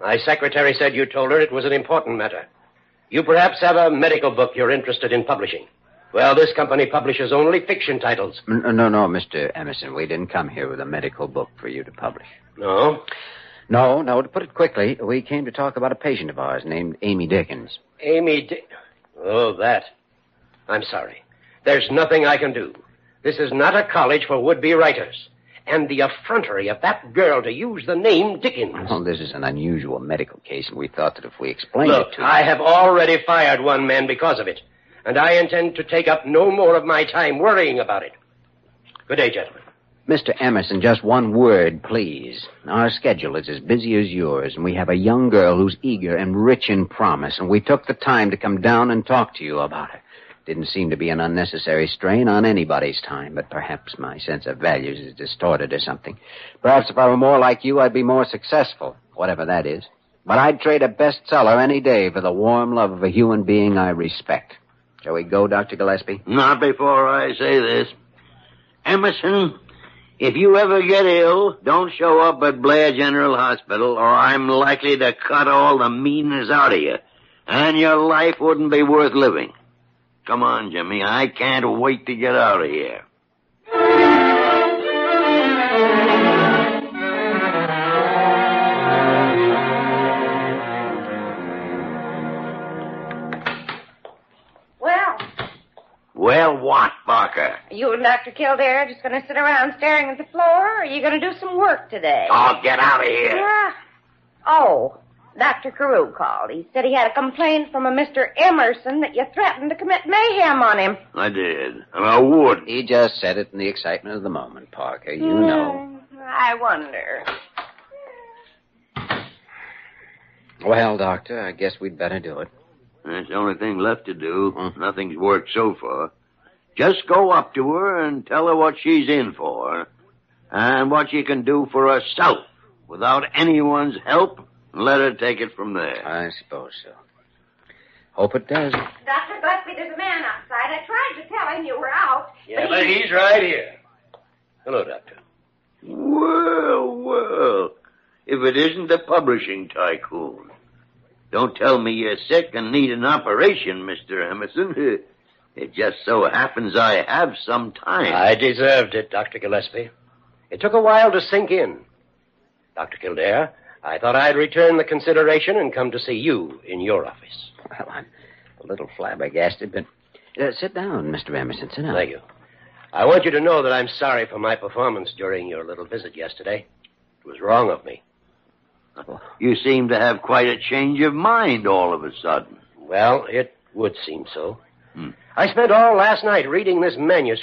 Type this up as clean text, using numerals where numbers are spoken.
My secretary said you told her it was an important matter. You perhaps have a medical book you're interested in publishing. Well, this company publishes only fiction titles. No, Mr. Emerson. We didn't come here with a medical book for you to publish. No? No. To put it quickly, we came to talk about a patient of ours named Amy Dickens. Oh, that. I'm sorry. There's nothing I can do. This is not a college for would-be writers. And the effrontery of that girl to use the name Dickens. Oh, this is an unusual medical case, and we thought that if we explained Look, it to you... I have already fired one man because of it. And I intend to take up no more of my time worrying about it. Good day, gentlemen. Mr. Emerson, just one word, please. Our schedule is as busy as yours, and we have a young girl who's eager and rich in promise, and we took the time to come down and talk to you about her. Didn't seem to be an unnecessary strain on anybody's time, but perhaps my sense of values is distorted or something. Perhaps if I were more like you, I'd be more successful, whatever that is. But I'd trade a bestseller any day for the warm love of a human being I respect. Shall we go, Dr. Gillespie? Not before I say this. Emerson, if you ever get ill, don't show up at Blair General Hospital, or I'm likely to cut all the meanness out of you, and your life wouldn't be worth living. Come on, Jimmy. I can't wait to get out of here. Well, what, Barker? Are you and Dr. Kildare just going to sit around staring at the floor, or are you going to do some work today? Oh, get out of here. Yeah. Oh, Dr. Carew called. He said he had a complaint from a Mr. Emerson that you threatened to commit mayhem on him. I did. And I would. He just said it in the excitement of the moment, Parker. You know. I wonder. Well, Doctor, I guess we'd better do it. That's the only thing left to do. Nothing's worked so far. Just go up to her and tell her what she's in for and what she can do for herself without anyone's help, and let her take it from there. I suppose so. Hope it does. Dr. Gillespie, there's a man outside. I tried to tell him you were out. Yeah, but he's right here. Hello, Doctor. Well, if it isn't the publishing tycoon. Don't tell me you're sick and need an operation, Mr. Emerson. It just so happens I have some time. I deserved it, Dr. Gillespie. It took a while to sink in. Dr. Kildare, I thought I'd return the consideration and come to see you in your office. Well, I'm a little flabbergasted, but... sit down, Mr. Emerson. Sit down. Thank you. I want you to know that I'm sorry for my performance during your little visit yesterday. It was wrong of me. You seem to have quite a change of mind all of a sudden. Well, it would seem so. I spent all last night reading this manuscript